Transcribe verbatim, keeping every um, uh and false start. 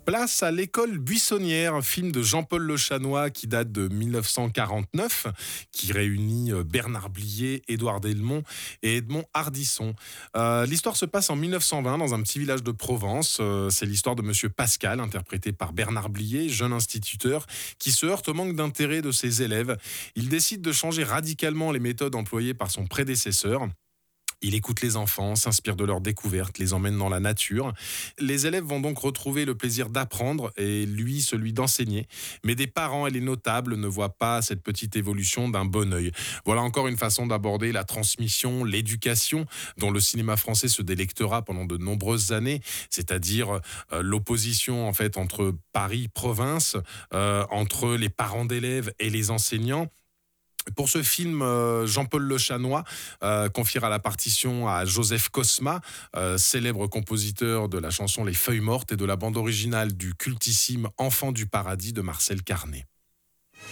Place à l'école buissonnière, un film de Jean-Paul Le Chanois qui date de dix-neuf cent quarante-neuf, qui réunit euh, Bernard Blier, Édouard Delmont et Edmond Hardisson. Euh, l'histoire se passe en mille neuf cent vingt dans un petit village de Provence. Euh, c'est l'histoire de Monsieur Pascal, interprété par Bernard Blier, jeune instituteur, qui se heurte au manque d'intérêt de ses élèves. Il décide de changer radicalement les méthodes employées par son prédécesseur. Il écoute les enfants, s'inspire de leurs découvertes, les emmène dans la nature. Les élèves vont donc retrouver le plaisir d'apprendre et lui celui d'enseigner. Mais des parents et les notables ne voient pas cette petite évolution d'un bon œil. Voilà encore une façon d'aborder la transmission, l'éducation, dont le cinéma français se délectera pendant de nombreuses années, c'est-à-dire euh, l'opposition en fait entre Paris, province, euh, entre les parents d'élèves et les enseignants. Pour ce film, euh, Jean-Paul Le Chanois euh, confiera la partition à Joseph Cosma, euh, célèbre compositeur de la chanson Les Feuilles Mortes et de la bande originale du cultissime Enfant du Paradis de Marcel Carné.